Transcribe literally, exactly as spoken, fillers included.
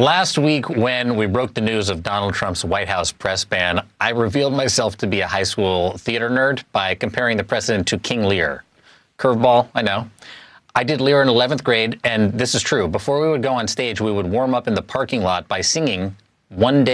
Last week, when we broke the news of Donald Trump's White House press ban, I revealed myself to be a high school theater nerd by comparing the president to King Lear. Curveball, I know. I did Lear in eleventh grade, and this is true. Before we would go on stage, we would warm up in the parking lot by singing One Day